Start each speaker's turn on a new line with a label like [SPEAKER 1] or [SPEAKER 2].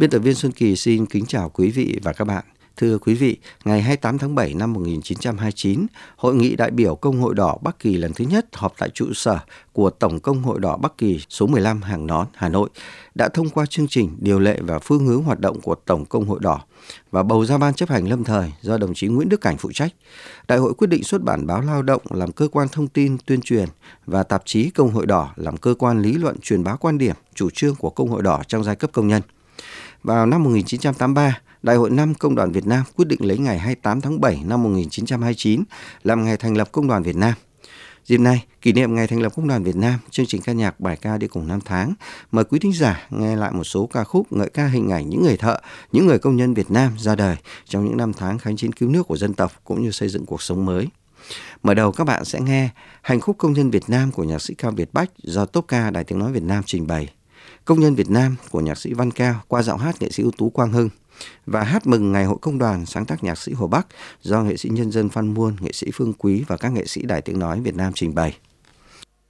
[SPEAKER 1] Biên tập viên Xuân Kỳ xin kính chào quý vị và các bạn. Thưa quý vị, ngày 28 tháng 7 năm 1929, Hội nghị đại biểu Công hội Đỏ Bắc Kỳ lần thứ nhất họp tại trụ sở của Tổng Công hội Đỏ Bắc Kỳ số 15 Hàng Nón, Hà Nội đã thông qua chương trình, điều lệ và phương hướng hoạt động của Tổng Công hội Đỏ và bầu ra ban chấp hành lâm thời do đồng chí Nguyễn Đức Cảnh phụ trách. Đại hội quyết định xuất bản báo Lao động làm cơ quan thông tin tuyên truyền và tạp chí Công hội Đỏ làm cơ quan lý luận truyền bá quan điểm, chủ trương của Công hội Đỏ trong giai cấp công nhân. Vào năm 1983, Đại hội 5 Công đoàn Việt Nam quyết định lấy ngày 28 tháng 7 năm 1929 làm ngày thành lập Công đoàn Việt Nam. Dịp này, kỷ niệm ngày thành lập Công đoàn Việt Nam, chương trình ca nhạc bài ca đi cùng năm tháng mời quý thính giả nghe lại một số ca khúc ngợi ca hình ảnh những người thợ, những người công nhân Việt Nam ra đời trong những năm tháng kháng chiến cứu nước của dân tộc cũng như xây dựng cuộc sống mới. Mở đầu các bạn sẽ nghe Hành khúc công nhân Việt Nam của nhạc sĩ Cao Việt Bách do Tốp ca Đài Tiếng nói Việt Nam trình bày. Công nhân Việt Nam của nhạc sĩ Văn Cao qua giọng hát nghệ sĩ ưu tú Quang Hưng và Hát mừng Ngày hội Công đoàn sáng tác nhạc sĩ Hồ Bắc do nghệ sĩ nhân dân Phan Muôn, nghệ sĩ Phương Quý và các nghệ sĩ Đài Tiếng nói Việt Nam trình bày.